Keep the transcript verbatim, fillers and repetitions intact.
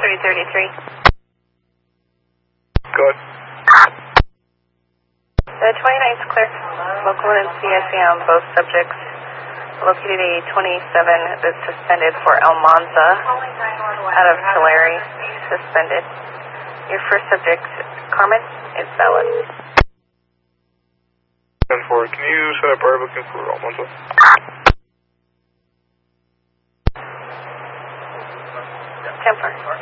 thirty thirty-three. Go ahead. The twenty-ninth clear. Local and C S E on both subjects. Located a twenty-seven that's suspended for Almanza out of Tulare. Suspended. Your first subject, Carmen, is valid. ten four, can you set up our booking for Almanza? ten four.